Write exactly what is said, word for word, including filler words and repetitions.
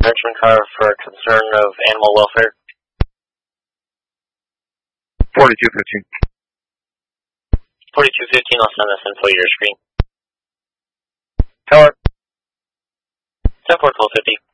Richmond car for concern of animal welfare. forty-two fifteen. forty-two fifteen, I'll send this info to your screen. Tower. ten four twelve fifty.